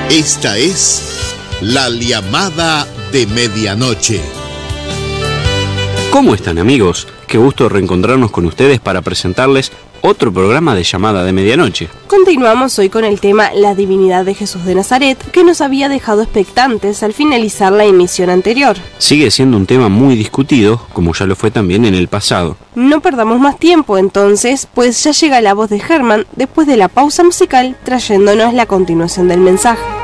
Esta es la llamada de medianoche. ¿Cómo están, amigos? Qué gusto reencontrarnos con ustedes para presentarles otro programa de llamada de medianoche. Continuamos hoy con el tema La Divinidad de Jesús de Nazaret, que nos había dejado expectantes al finalizar la emisión anterior. Sigue siendo un tema muy discutido, como ya lo fue también en el pasado. No perdamos más tiempo entonces, pues ya llega la voz de Germán después de la pausa musical, trayéndonos la continuación del mensaje.